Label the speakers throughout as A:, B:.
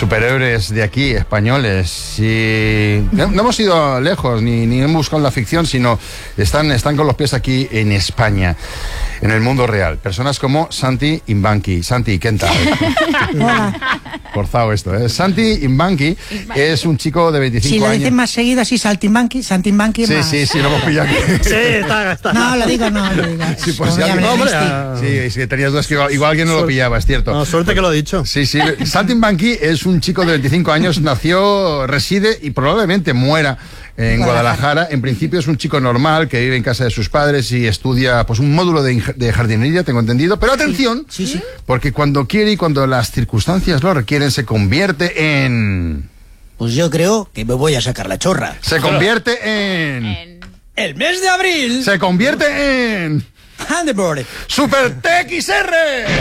A: superhéroes de aquí, españoles. Y no hemos ido lejos, ni hemos buscado la ficción, sino están con los pies aquí en España, en el mundo real. Personas como Santi Imbanqui. Santi, ¿qué tal?
B: Hola.
A: Forzado esto, ¿eh? Santi Imbanqui es un chico de 25 años.
B: Si lo dicen más seguido así, Santimbanqui más.
A: Sí, lo hemos pillado aquí.
C: Sí, está.
B: No, lo digo.
A: Sí, pues si tenías dudas, que igual alguien no lo pillaba, es cierto.
C: No, suerte que lo he dicho.
A: Sí. Santi Imbanqui es un chico de 25 años, reside y probablemente muera en Guadalajara. En principio es un chico normal que vive en casa de sus padres y estudia pues un módulo de jardinería, tengo entendido. Pero atención,
B: sí.
A: Porque cuando quiere y cuando las circunstancias lo requieren, se convierte en...
D: Pues yo creo que me voy a sacar la chorra.
A: Se convierte en...
D: ¡El mes de abril!
A: Se convierte en...
D: Handleborg.
A: ¡Super TXR!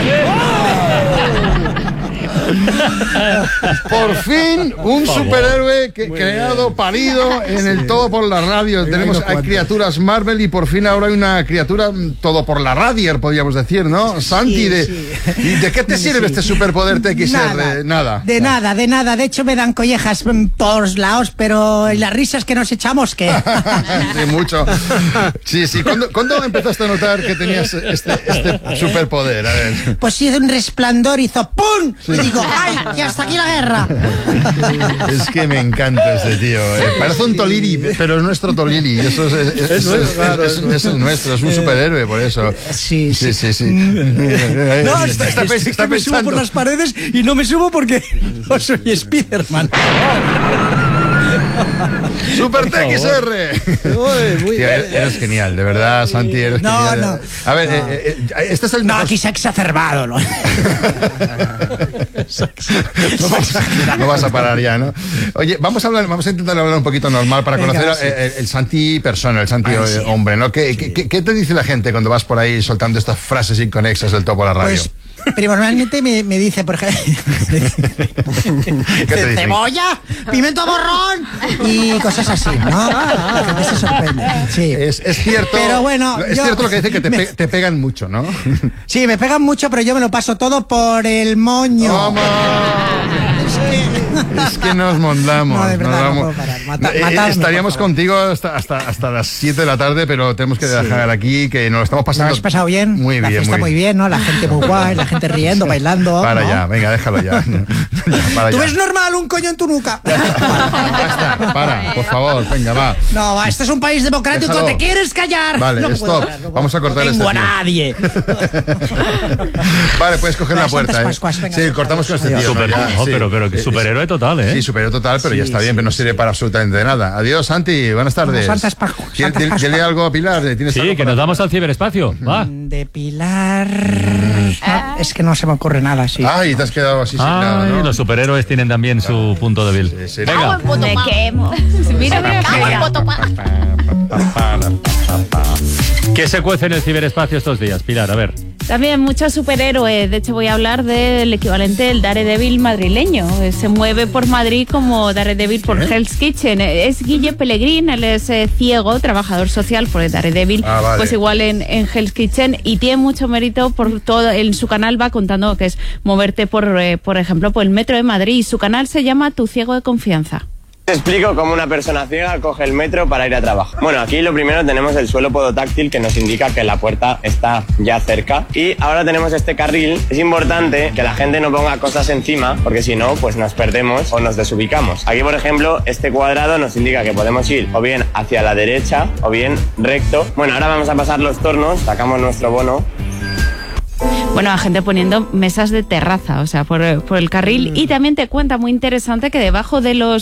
A: Por fin un superhéroe creado, parido en el Todo por la Radio. Hay criaturas Marvel y por fin ahora hay una criatura Todo por la Radio, podríamos decir, ¿no? Santi, ¿y de qué te sirve este superpoder TXR? Nada.
B: De nada. De hecho me dan collejas por laos, pero las risas que nos echamos, ¿qué?
A: Sí, mucho. Sí. ¿Cuándo empezaste a notar que tenías este superpoder? A ver.
B: Pues hizo un resplandor, hizo ¡pum! Sí. Y digo, ¡ay! Y hasta aquí la guerra.
A: Es que me encanta este tío. Parece un Tolili, pero es nuestro Tolili. Eso es nuestro, es un superhéroe, por eso.
B: Sí.
D: No,
A: está
D: me subo por las paredes y no me subo porque no soy Spiderman.
A: ¡Super TXR!
D: Muy bien.
A: Eres genial, de verdad, Santi, eres genial.
B: No.
A: A ver, este es el...
B: No, aquí se ha exacerbado, ¿no?
A: No vas a parar ya, ¿no? Oye, vamos a intentar hablar un poquito normal para conocer el Santi persona, el Santi hombre, ¿no? ¿Qué te dice la gente cuando vas por ahí soltando estas frases inconexas del Todo por la Radio?
B: Pues, primordialmente me dice, por ejemplo,
A: ¿Qué te dice?
B: cebolla, pimiento borrón y cosas así, ¿no? La gente se sorprende. Sí.
A: Es cierto.
B: Pero bueno,
A: es cierto lo que dice, que te pegan mucho, ¿no?
B: Sí, me pegan mucho, pero yo me lo paso todo por el moño.
A: ¡Toma! Es que nos mondamos.
B: No, de verdad, no puedo parar.
A: Estaríamos contigo hasta las 7 de la tarde, pero tenemos que dejar aquí, que nos lo estamos pasando.
B: ¿Lo has pasado bien?
A: Muy bien.
B: La fiesta muy bien, ¿no? La gente muy guay, la gente riendo, bailando.
A: Para
B: ¿no?
A: ya, venga, déjalo ya.
B: ¿Tú ves normal un coño en tu nuca?
A: Para, por favor, venga, va.
B: No, va, este es un país democrático,
A: Déjalo.
B: ¿Te quieres callar?
A: Vale,
B: no
A: stop. Vamos a cortar
D: No tengo a
A: tío.
D: nadie.
A: Vale, puedes coger la puerta.
B: Santas Pascuas, venga.
A: Sí, cortamos con este tío.
E: Pero que superhéroe total, ¿eh?
A: Sí, superhéroe total, pero ya está bien, pero no sirve para absolutamente nada. Adiós, Santi, buenas tardes.
B: Santas Pascuas.
A: Dile algo a Pilar. ¿Tienes algo
E: Sí, que
A: para-
E: nos vamos al ciberespacio. Va.
B: De Pilar... Es que no se me ocurre nada, sí.
A: Ay, te has quedado así sin nada, ¿no?
E: Los superhéroes tienen también su punto débil.
A: Sí.
E: Venga.
F: Me quemo. Mira,
E: ¿Qué se cuece en el ciberespacio estos días, Pilar? A ver.
F: También muchos superhéroes. De hecho, voy a hablar del equivalente del Daredevil madrileño. Se mueve por Madrid como Daredevil por Hell's Kitchen. Es Guille Pellegrín, él es ciego, trabajador social por el Daredevil,
A: vale.
F: pues igual en Hell's Kitchen, y tiene mucho mérito por todo. En su canal va contando que es moverte por ejemplo, por el metro de Madrid. Su canal se llama Tu Ciego de Confianza.
G: Te explico cómo una persona ciega coge el metro para ir a trabajo. Bueno, aquí lo primero tenemos el suelo podotáctil, que nos indica que la puerta está ya cerca. Y ahora tenemos este carril. Es importante que la gente no ponga cosas encima, porque si no, pues nos perdemos o nos desubicamos. Aquí, por ejemplo, este cuadrado nos indica que podemos ir o bien hacia la derecha o bien recto. Bueno, ahora vamos a pasar los tornos, sacamos nuestro bono.
F: Bueno, la gente poniendo mesas de terraza, o sea, por el carril. Y también te cuenta, muy interesante, que debajo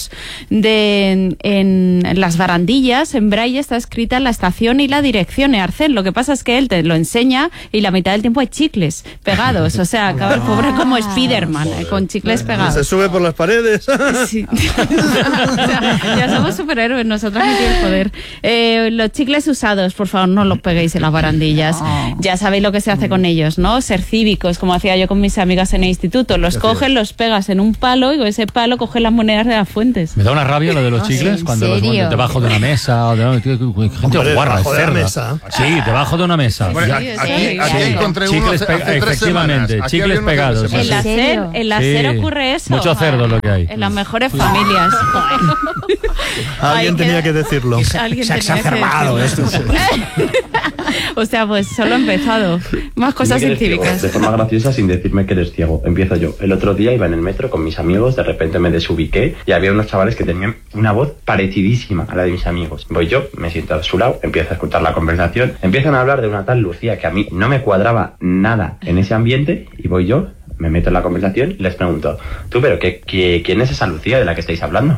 F: en las barandillas, en braille, está escrita la estación y la dirección, Arcel. Lo que pasa es que él te lo enseña y la mitad del tiempo hay chicles pegados. O sea, acaba el pobre como Spiderman, con chicles pegados.
C: Se sube por las paredes.
F: Sí. O sea, ya somos superhéroes, nosotros no tiene poder. Los chicles usados, por favor, no los peguéis en las barandillas. Ya sabéis lo que se hace con ellos, ¿no? Ser cívicos, como hacía yo con mis amigas en el instituto. Los coges, los pegas en un palo y con ese palo coges las monedas de las fuentes.
E: Me da una rabia lo de los chicles cuando los pones debajo de una mesa. O de, gente guarra, cerda. Sí, debajo de una mesa.
A: Bueno, aquí encontré
E: chicles
A: uno hace 3
E: efectivamente,
A: semanas.
E: chicles pegados.
F: En la SER ocurre eso.
E: Mucho cerdo lo que hay.
F: En las mejores familias.
C: Alguien tenía que decirlo.
B: Se ha exacerbado esto.
F: O sea, pues solo he empezado. Más cosas científicas.
H: De forma graciosa, sin decirme que eres ciego. Empiezo yo. El otro día iba en el metro con mis amigos, de repente me desubiqué y había unos chavales que tenían una voz parecidísima a la de mis amigos. Voy yo, me siento a su lado, empiezo a escuchar la conversación, empiezan a hablar de una tal Lucía que a mí no me cuadraba nada en ese ambiente y voy yo, me meto en la conversación y les pregunto, tú, pero ¿quién es esa Lucía de la que estáis hablando?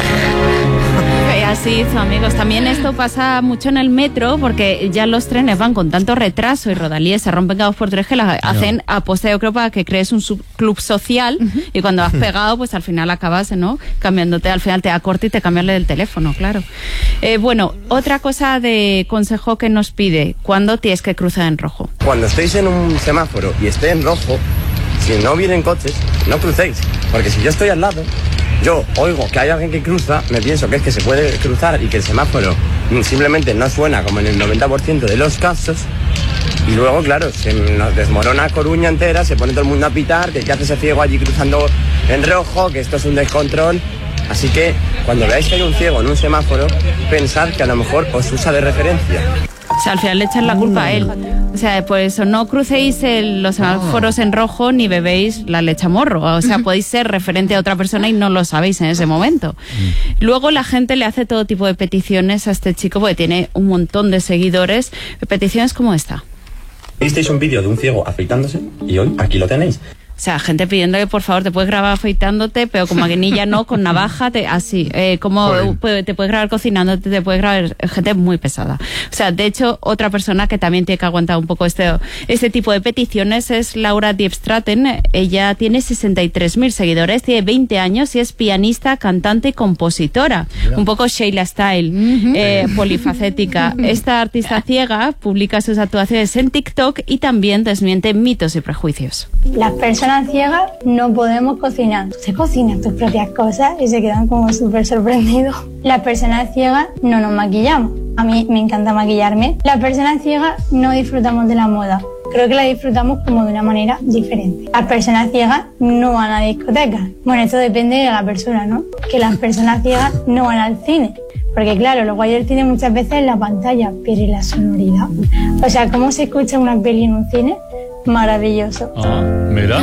F: Así hizo, amigos. También esto pasa mucho en el metro porque ya los trenes van con tanto retraso y rodalíes se rompen cada 2 por 3 que las hacen aposta, yo creo, para que crees un club social y cuando has pegado, pues al final acabas, ¿no? Cambiándote, al final te da corte y te cambiarle del teléfono, claro. Bueno, otra cosa de consejo que nos pide, ¿cuándo tienes que cruzar en rojo?
G: Cuando estéis en un semáforo y esté en rojo, si no vienen coches, no crucéis, porque si yo estoy al lado, yo oigo que hay alguien que cruza, me pienso que es que se puede cruzar y que el semáforo simplemente no suena como en el 90% de los casos y luego, claro, se nos desmorona Coruña entera, se pone todo el mundo a pitar, que hace ese ciego allí cruzando en rojo, que esto es un descontrol. Así que cuando veáis que hay un ciego en un semáforo, pensad que a lo mejor os usa de referencia.
F: O sea, al final le echan la culpa a él. O sea, por eso no crucéis los semáforos en rojo ni bebéis la leche a morro. O sea, podéis ser referente a otra persona y no lo sabéis en ese momento. Luego la gente le hace todo tipo de peticiones a este chico porque tiene un montón de seguidores. Peticiones como esta.
H: Visteis un vídeo de un ciego afeitándose y hoy aquí lo tenéis.
F: O sea, gente pidiendo que por favor te puedes grabar afeitándote, pero con maquinilla no, con navaja, así. Como te puedes grabar cocinándote, te puedes grabar, gente muy pesada. O sea, de hecho, otra persona que también tiene que aguantar un poco este tipo de peticiones es Laura Diepstraten. Ella tiene 63.000 seguidores, tiene 20 años y es pianista, cantante y compositora. Un poco Sheila Style, polifacética. Esta artista ciega publica sus actuaciones en TikTok y también desmiente mitos y prejuicios.
I: Las personas ciegas no podemos cocinar. Se cocinan tus propias cosas y se quedan como súper sorprendidos. Las personas ciegas no nos maquillamos. A mí me encanta maquillarme. Las personas ciegas no disfrutamos de la moda. Creo que la disfrutamos como de una manera diferente. Las personas ciegas no van a discotecas. Bueno, esto depende de la persona, ¿no? Que las personas ciegas no van al cine. Porque claro, lo guay del cine muchas veces es la pantalla, pero ¿y la sonoridad? O sea, ¿cómo se escucha una peli en un cine? Maravilloso.
E: Mira.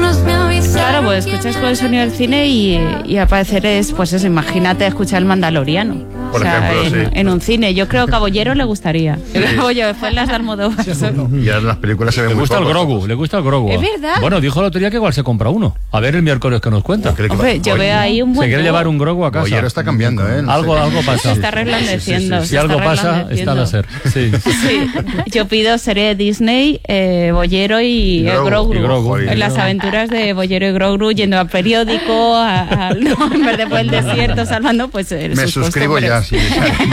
F: Claro, pues escuchas con el sonido del cine y al parecer es, pues eso, imagínate escuchar El Mandaloriano.
A: Por ejemplo,
F: en un cine. Yo creo que a Bollero le gustaría. Bollero, fue en las de Almodóvar.
A: Y ahora las películas se ven muy poco.
E: Le gusta el Grogu.
F: ¿Es verdad?
E: Bueno, dijo el otro día que igual se compra uno. A ver el miércoles que nos cuenta.
F: Hombre, yo veo ahí un buen...
E: Se quiere llevar un Grogu a casa.
A: Bollero está cambiando, ¿eh? No
E: algo pasa.
F: Se está reblandeciendo.
E: Si algo pasa, está a ser. Sí.
F: Yo pido serie de Disney, Bollero y Grogu. En las aventuras de Bollero y Grogu, yendo al periódico, en vez de por el desierto, salvando, pues...
A: Me suscribo ya, sí.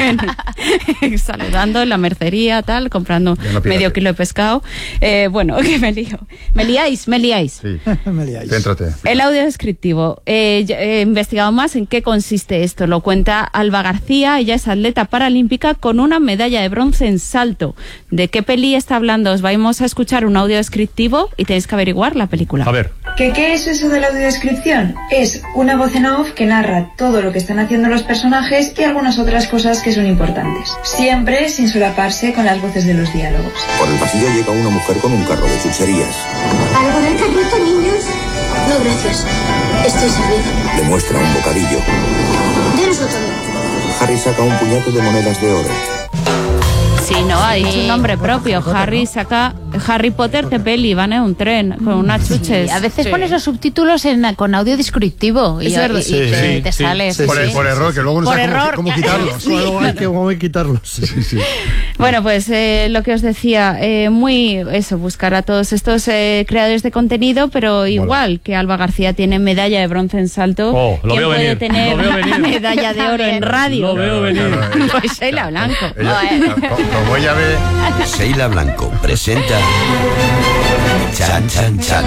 F: Saludando en la mercería, tal, comprando medio kilo de pescado. Bueno, que me lío. ¿Me liáis? Sí,
A: céntrate.
F: El audio descriptivo. He investigado más en qué consiste esto. Lo cuenta Alba García. Ella es atleta paralímpica con una medalla de bronce en salto. ¿De qué peli está hablando? Os vamos a escuchar un audio descriptivo y tenéis que averiguar la película.
E: A ver.
J: ¿Qué es eso de la audiodescripción? Es una voz en off que narra todo lo que están haciendo los personajes y algunas otras cosas que son importantes. Siempre sin solaparse con las voces de los diálogos.
K: Por el pasillo llega una mujer con un carro de chucherías.
L: ¿Algo del carrito, niños? No, gracias. Estoy servida.
K: Le muestra un bocadillo.
L: Denos otro.
K: Harry saca un puñado de monedas de oro.
F: Sí, no, ha dicho un nombre propio. Harry saca Harry Potter de peli, van en un tren con unas chuches.
M: Sí, a veces pones los subtítulos con audio descriptivo y te sales.
A: Por error, que luego no sabes cómo quitarlos.
C: Luego hay que quitarlos.
A: Sí.
F: Bueno, pues lo que os decía, buscar a todos estos creadores de contenido, pero igual que Alba García tiene medalla de bronce en salto, ¿quién puede tener medalla de oro en radio?
E: Lo veo venir.
F: Pues Sheila Blanco.
A: Como ella ve...
K: Sheila Blanco presenta
N: Chan, chan, chan.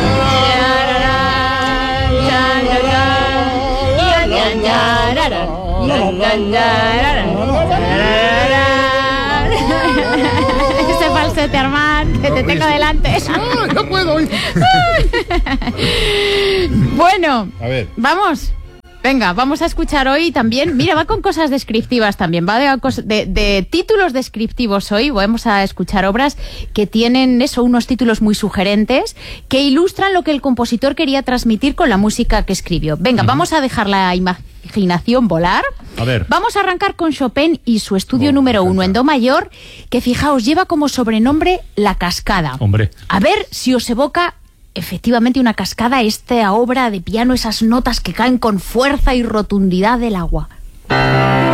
M: Ese falsete, Armand, que te tengo delante.
A: No puedo.
M: Bueno,
A: a ver,
M: vamos. Venga, vamos a escuchar hoy también. Mira, va con cosas descriptivas también. Va de títulos descriptivos hoy. Vamos a escuchar obras que tienen unos títulos muy sugerentes que ilustran lo que el compositor quería transmitir con la música que escribió. Venga, vamos a dejar la imaginación volar.
E: A ver.
M: Vamos a arrancar con Chopin y su estudio número 1 en do mayor, que fijaos, lleva como sobrenombre La Cascada.
E: Hombre.
M: A ver si os evoca efectivamente una cascada, esta obra de piano, esas notas que caen con fuerza y rotundidad del agua.